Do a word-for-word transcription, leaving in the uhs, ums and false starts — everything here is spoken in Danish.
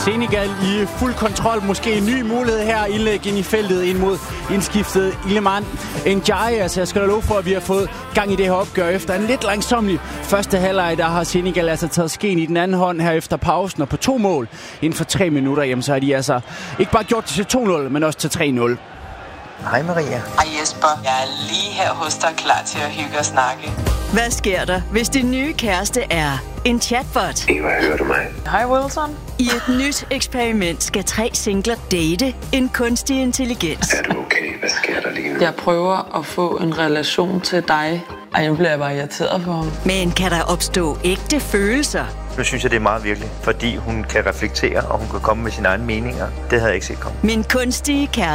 Senegal i fuld kontrol. Måske en ny mulighed her. Indlæg ind i feltet ind mod indskiftet Iliman Ndiaye. Altså jeg skal da love for, at vi har fået gang i det her opgør. Efter en lidt langsomlig første halvleg, der har Senegal altså taget skeen i den anden hånd her efter pausen. Og på to mål inden for tre minutter, jamen, så har de altså ikke bare gjort det til to nul, men også til tre nul. Hej Maria. Hej Jesper. Jeg er lige her hos dig, klar til at hygge og snakke. Hvad sker der, hvis din nye kæreste er en chatbot? Eva, hører du mig? Hej Wilson. I et nyt eksperiment skal tre singler date en kunstig intelligens. Er du okay? Hvad sker der lige nu? Jeg prøver at få en relation til dig. Ej, nu bliver jeg bare irriteret på ham. Men kan der opstå ægte følelser? Nu synes jeg, det er meget virkelig, fordi hun kan reflektere, og hun kan komme med sine egne meninger. Det havde jeg ikke set komme. Min kunstige kæreste